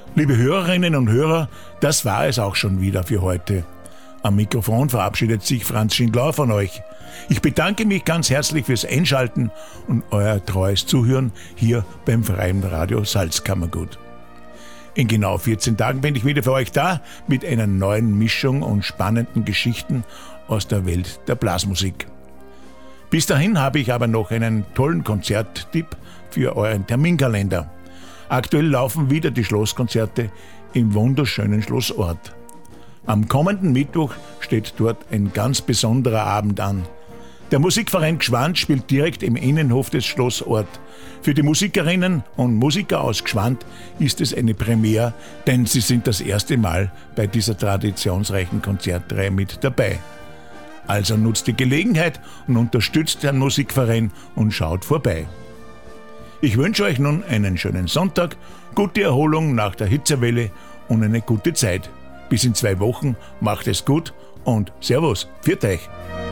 Liebe Hörerinnen und Hörer, das war es auch schon wieder für heute. Am Mikrofon verabschiedet sich Franz Schindler von euch. Ich bedanke mich ganz herzlich fürs Einschalten und euer treues Zuhören hier beim Freien Radio Salzkammergut. In genau 14 Tagen bin ich wieder für euch da mit einer neuen Mischung und spannenden Geschichten aus der Welt der Blasmusik. Bis dahin habe ich aber noch einen tollen Konzerttipp für euren Terminkalender. Aktuell laufen wieder die Schlosskonzerte im wunderschönen Schloss Orth. Am kommenden Mittwoch steht dort ein ganz besonderer Abend an. Der Musikverein Gschwand spielt direkt im Innenhof des Schloss Orth. Für die Musikerinnen und Musiker aus Gschwand ist es eine Premiere, denn sie sind das erste Mal bei dieser traditionsreichen Konzertreihe mit dabei. Also nutzt die Gelegenheit und unterstützt den Musikverein und schaut vorbei. Ich wünsche euch nun einen schönen Sonntag, gute Erholung nach der Hitzewelle und eine gute Zeit. Bis in 2 Wochen, macht es gut und Servus, pfiat euch!